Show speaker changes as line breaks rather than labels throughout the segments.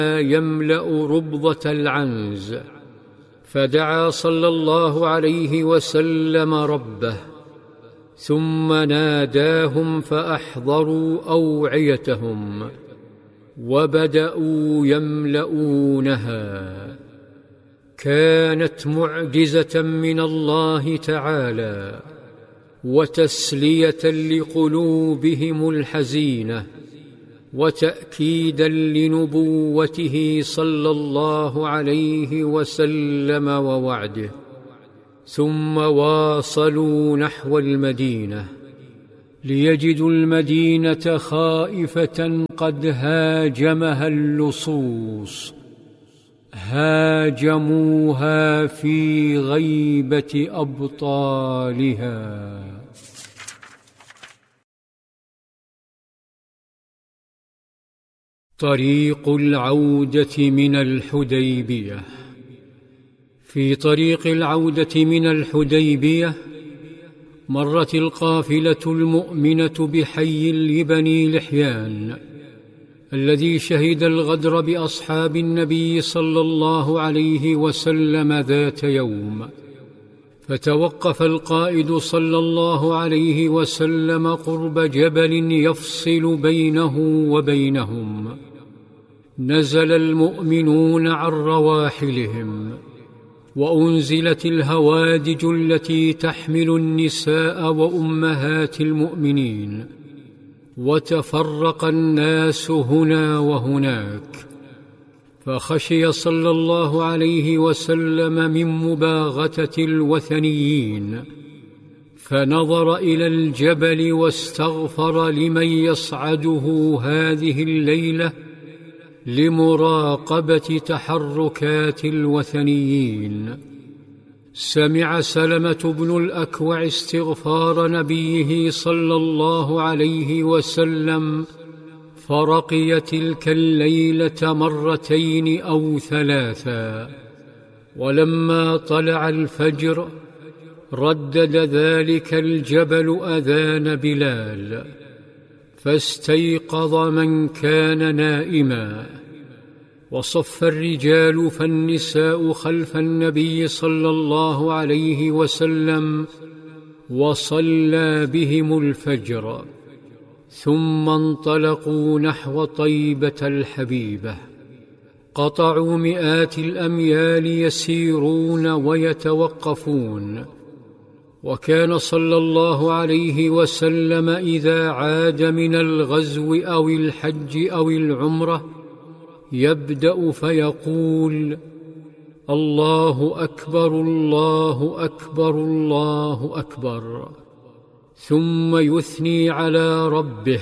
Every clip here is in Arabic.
يملأ ربضة العنز، فدعا صلى الله عليه وسلم ربه، ثم ناداهم فأحضروا أوعيتهم وبدأوا يملؤونها. كانت معجزة من الله تعالى وتسلية لقلوبهم الحزينة، وتأكيدا لنبوته صلى الله عليه وسلم ووعده. ثم واصلوا نحو المدينة ليجدوا المدينة خائفة قد هاجمها اللصوص، هاجموها في غيبة أبطالها. طريق العودة من الحديبية. في طريق العودة من الحديبية مرت القافلة المؤمنة بحي لبني لحيان الذي شهد الغدر بأصحاب النبي صلى الله عليه وسلم ذات يوم، فتوقف القائد صلى الله عليه وسلم قرب جبل يفصل بينه وبينهم. نزل المؤمنون عن رواحلهم، وأنزلت الهوادج التي تحمل النساء وأمهات المؤمنين، وتفرق الناس هنا وهناك. فخشي صلى الله عليه وسلم من مباغتة الوثنيين، فنظر إلى الجبل واستغفر لمن يصعده هذه الليلة لمراقبة تحركات الوثنيين. سمع سلمة بن الأكوع استغفار نبيه صلى الله عليه وسلم، فرقي تلك الليلة مرتين أو ثلاثا، ولما طلع الفجر ردد ذلك الجبل أذان بلال، فاستيقظ من كان نائما، وصف الرجال فالنساء خلف النبي صلى الله عليه وسلم، وصلى بهم الفجر، ثم انطلقوا نحو طيبة الحبيبة. قطعوا مئات الأميال يسيرون ويتوقفون، وكان صلى الله عليه وسلم إذا عاد من الغزو أو الحج أو العمرة يبدأ فيقول: الله أكبر الله أكبر الله أكبر، ثم يثني على ربه،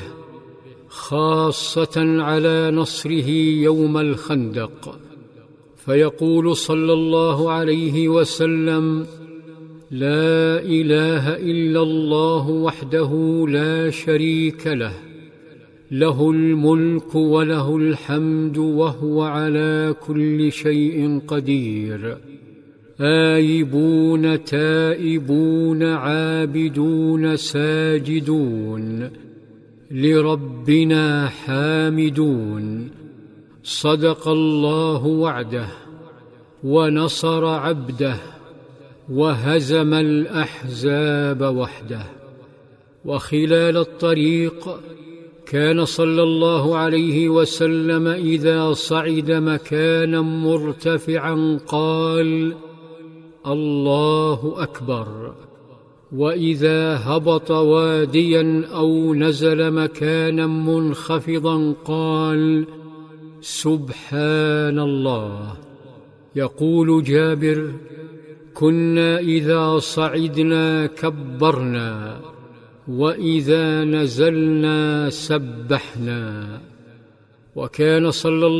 خاصة على نصره يوم الخندق، فيقول صلى الله عليه وسلم: لا إله إلا الله وحده لا شريك له، له الملك وله الحمد وهو على كل شيء قدير، آيبون تائبون عابدون ساجدون، لربنا حامدون، صدق الله وعده ونصر عبده وهزم الأحزاب وحده. وخلال الطريق كان صلى الله عليه وسلم إذا صعد مكانا مرتفعا قال: الله أكبر، وإذا هبط واديا أو نزل مكانا منخفضا قال: سبحان الله. يقول جابر: كنا إذا صعدنا كبرنا، وإذا نزلنا سبحنا. وكان صلى الله